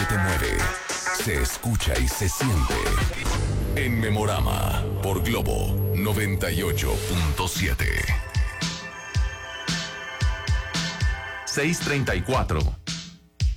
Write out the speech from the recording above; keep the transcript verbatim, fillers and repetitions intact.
que te mueve, se escucha y se siente. En Memorama, por Globo noventa y ocho punto siete. seis treinta y cuatro.